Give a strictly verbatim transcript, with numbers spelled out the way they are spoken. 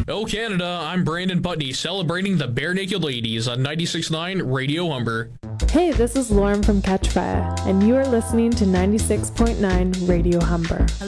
Oh, Canada, I'm Brandon Putney, celebrating the Bare Naked Ladies on ninety-six point nine Radio Humber. Hey, this is Lauren from Catch Fire, and you are listening to ninety-six point nine Radio Humber.